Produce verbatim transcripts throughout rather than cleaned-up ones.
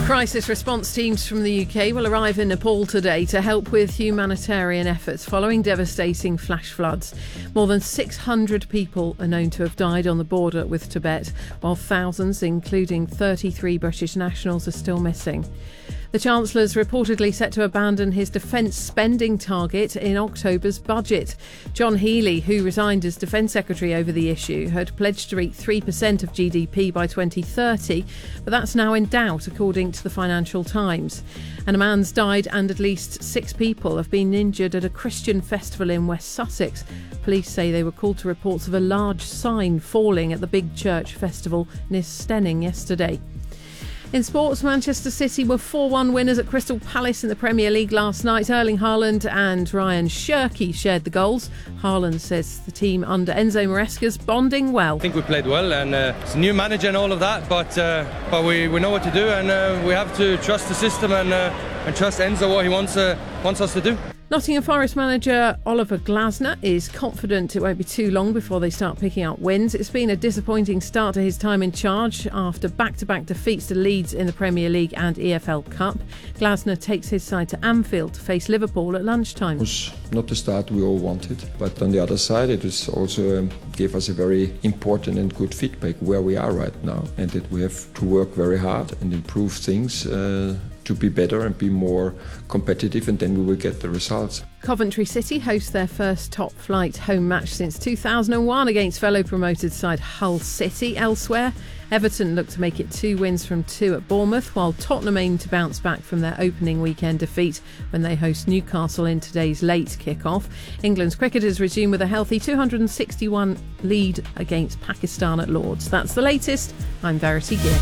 Crisis response teams from the U K will arrive in Nepal today to help with humanitarian efforts following devastating flash floods. More than six hundred people are known to have died on the border with Tibet, while thousands, including thirty-three British nationals, are still missing. The Chancellor's reportedly set to abandon his defence spending target in October's budget. John Healey, who resigned as Defence Secretary over the issue, had pledged to reach three percent of G D P by twenty thirty, but that's now in doubt, according to the Financial Times. And a man's died and at least six people have been injured at a Christian festival in West Sussex. Police say they were called to reports of a large sign falling at the Big Church Festival near Stenning yesterday. In sports, Manchester City were four one winners at Crystal Palace in the Premier League last night. Erling Haaland and Ryan Shirky shared the goals. Haaland says the team under Enzo Maresca's bonding well. I think we played well, and uh, it's a new manager and all of that, but uh, but we, we know what to do, and uh, we have to trust the system and uh, and trust Enzo what he wants uh, wants us to do. Nottingham Forest manager Oliver Glasner is confident it won't be too long before they start picking up wins. It's been a disappointing start to his time in charge after back-to-back defeats to Leeds in the Premier League and E F L Cup. Glasner takes his side to Anfield to face Liverpool at lunchtime. It was not the start we all wanted, but on the other side it was also um, gave us a very important and good feedback where we are right now, and that we have to work very hard and improve things uh, to be better and be more competitive, and then we will get the results. Coventry City host their first top-flight home match since two thousand one against fellow promoted side Hull City. Elsewhere, Everton look to make it two wins from two at Bournemouth, while Tottenham aim to bounce back from their opening weekend defeat when they host Newcastle in today's late kick-off. England's cricketers resume with a healthy two hundred sixty-one lead against Pakistan at Lords. That's the latest. I'm Verity Gear.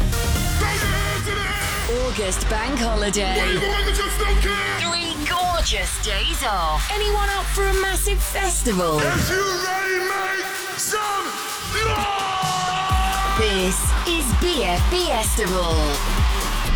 August bank holiday. Three gorgeous days off. Anyone up for a massive festival? If you ready, make some noise! This is B F Festival.